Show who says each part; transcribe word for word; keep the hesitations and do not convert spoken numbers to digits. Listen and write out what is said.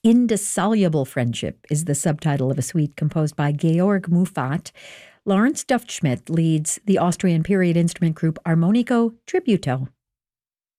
Speaker 1: Indissoluble Friendship is the subtitle of a suite composed by Georg Muffat. Lawrence Duftschmidt leads the Austrian period instrument group Armonico Tributo.